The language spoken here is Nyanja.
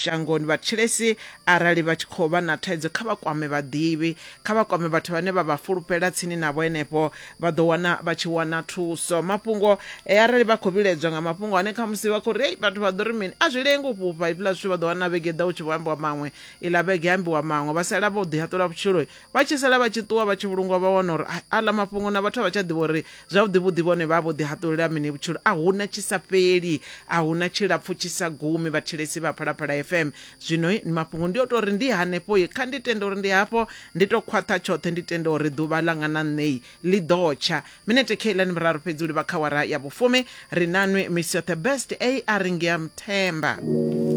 shangoni vhathetshelesi arali vha tshi khou vha na thaidzo kha vha kwame vhaḓivhi, kha vha kwame vhathu vhane vha vha fulufhela tsini navho henefho vha ḓo wana vha tshi wana thuso. Mafhungo arali vha khou vhiledzwa nga mafhungo ane kha musi vha khou ri vhathu vha ḓo ri mini a zwi lengi u fhufha hezwiḽa zwithu vha ḓo wana vhege ḓa u tshi vho ambiwa maṅwe iḽa vhege ambiwa maṅwe vha sala vho ḓi haṱula vhutshilo vha tshi sala vha tshi ṱuwa vha tshi vhulungwa vha wana uri aḽa mafhungo na vhathu vha tsha ḓivha uri zwavhuḓi vhuḓi vhone vha vho ḓi haṱulela mini vhutshilo a huna tshi sa fheli a huna tshilapfu tshi sa gumi vhathetshelesi vha Phalaphala FM. Zwino mafhungo ndi o tou ri ndi hanefho kha ndi tende uri ndi hafho ndi to khwaṱha tshoṱhe ndi tende uri ḓuvha ḽanga na nṋei ḽi ḓo tsha minete kheiḽani miraru fhedzi u livha kha wara ya vhufumi ri nanwe Miss the Best a ri ngia Mthemba.